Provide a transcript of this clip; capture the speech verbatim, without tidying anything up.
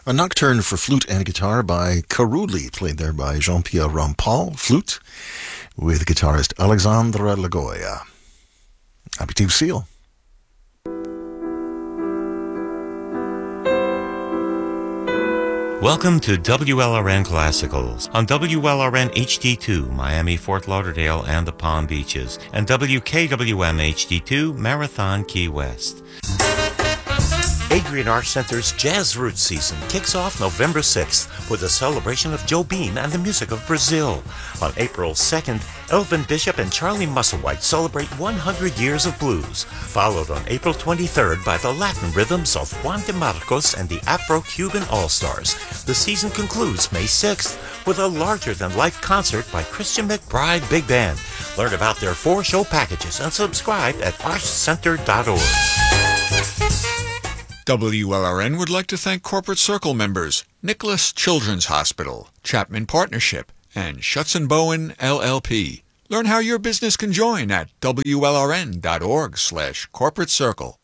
A nocturne for flute and guitar by Karuli, played there by Jean-Pierre Rampal, flute, with guitarist Alexandre Lagoya. Aperitif Seal. Welcome to W L R N Classicals on W L R N H D two, Miami, Fort Lauderdale, and the Palm Beaches, and W K W M H D two, Marathon, Key West. Adrian Arts Center's Jazz Roots season kicks off November sixth with a celebration of Jobim and the music of Brazil. On April second, Elvin Bishop and Charlie Musselwhite celebrate one hundred years of blues, followed on April twenty-third by the Latin rhythms of Juan de Marcos and the Afro-Cuban All-Stars. The season concludes May sixth with a larger-than-life concert by Christian McBride Big Band. Learn about their four-show packages and subscribe at arts center dot org. W L R N would like to thank Corporate Circle members Nicholas Children's Hospital, Chapman Partnership, and Schutz and Bowen L L P. Learn how your business can join at W L R N dot org slash corporate circle.